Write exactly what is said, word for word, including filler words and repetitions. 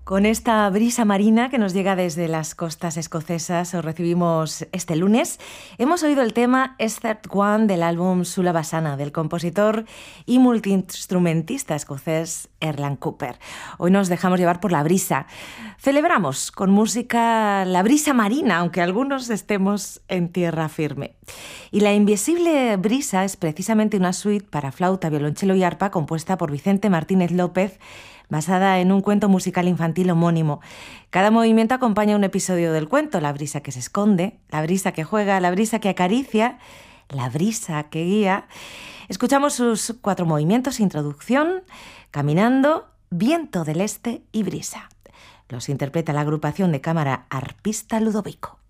Con esta brisa marina que nos llega desde las costas escocesas, os recibimos este lunes. Hemos oído el tema Third One del álbum Sula Basana, del compositor y multiinstrumentista escocés Erland Cooper. Hoy nos dejamos llevar por la brisa. Celebramos con música la brisa marina, aunque algunos estemos en tierra firme. Y La invisible brisa es precisamente una suite para flauta, violonchelo y arpa compuesta por Vicente Martínez López, basada en un cuento musical infantil homónimo. Cada movimiento acompaña un episodio del cuento: la brisa que se esconde, la brisa que juega, la brisa que acaricia, la brisa que guía. Escuchamos sus cuatro movimientos: introducción, caminando, viento del este y brisa. Los interpreta la agrupación de cámara Arpista Ludovico.